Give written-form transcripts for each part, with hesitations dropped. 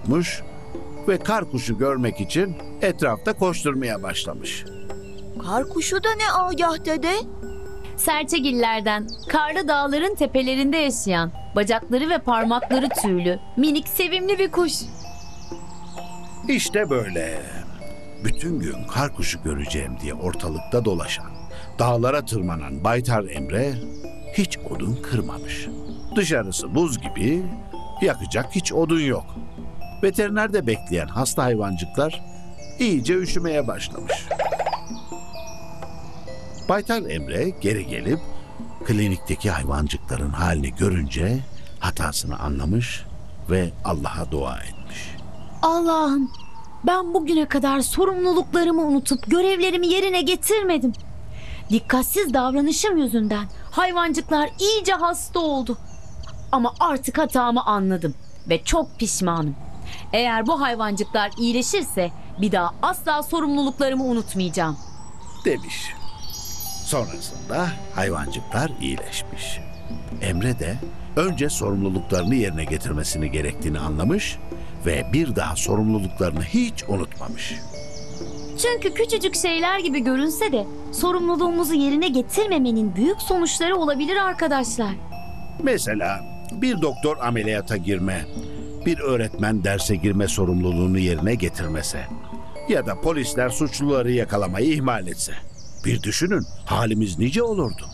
tutmuş ve kar kuşu görmek için etrafta koşturmaya başlamış. Kar kuşu da ne Agah dede? Serçegillerden, karlı dağların tepelerinde yaşayan, bacakları ve parmakları tüylü, minik sevimli bir kuş. İşte böyle. Bütün gün kar kuşu göreceğim diye ortalıkta dolaşan, dağlara tırmanan Baytar Emre hiç odun kırmamış. Dışarısı buz gibi, yakacak hiç odun yok. Veterinerde bekleyen hasta hayvancıklar iyice üşümeye başlamış. Baytar Emre geri gelip klinikteki hayvancıkların halini görünce hatasını anlamış ve Allah'a dua etmiş. Allah'ım, ben bugüne kadar sorumluluklarımı unutup görevlerimi yerine getirmedim. Dikkatsiz davranışım yüzünden hayvancıklar iyice hasta oldu. Ama artık hatamı anladım ve çok pişmanım. Eğer bu hayvancıklar iyileşirse bir daha asla sorumluluklarımı unutmayacağım. Demiş. Sonrasında hayvancıklar iyileşmiş. Emre de önce sorumluluklarını yerine getirmesini gerektiğini anlamış ve bir daha sorumluluklarını hiç unutmamış. Çünkü küçücük şeyler gibi görünse de sorumluluğumuzu yerine getirmemenin büyük sonuçları olabilir arkadaşlar. Mesela bir doktor ameliyata girme, bir öğretmen derse girme sorumluluğunu yerine getirmese ya da polisler suçluları yakalamayı ihmal etse. Bir düşünün, halimiz nice olurdu.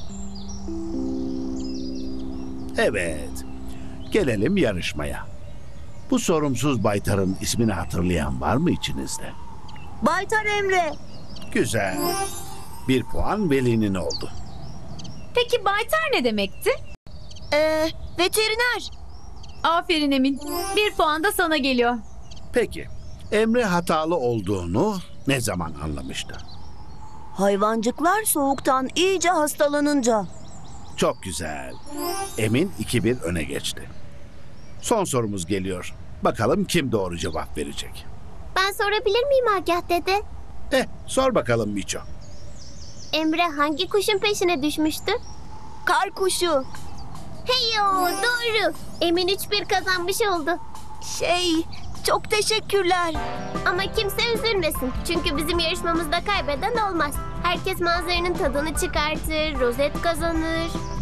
Evet, gelelim yarışmaya. Bu sorumsuz baytarın ismini hatırlayan var mı içinizde? Baytar Emre. Güzel. Bir puan Veli'nin oldu. Peki Baytar ne demekti? Veteriner. Aferin Emin. Bir puan da sana geliyor. Peki, Emre hatalı olduğunu ne zaman anlamıştı? Hayvancıklar soğuktan iyice hastalanınca. Çok güzel. Emin 2-1 öne geçti. Son sorumuz geliyor. Bakalım kim doğru cevap verecek? Ben sorabilir miyim Agah dede? Sor bakalım Miço. Emre hangi kuşun peşine düşmüştü? Kar kuşu. Heyo, doğru. Emin 3-1 kazanmış oldu. Çok teşekkürler. Ama kimse üzülmesin. Çünkü bizim yarışmamızda kaybeden olmaz. Herkes manzaranın tadını çıkartır, rozet kazanır.